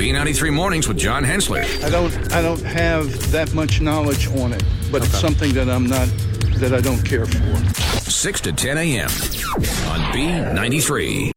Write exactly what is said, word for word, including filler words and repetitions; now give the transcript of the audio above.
B ninety-three Mornings with John Hensler. I don't I don't have that much knowledge on it, but Okay. it's something that I'm not that I don't care for. six to ten a.m. on B ninety-three.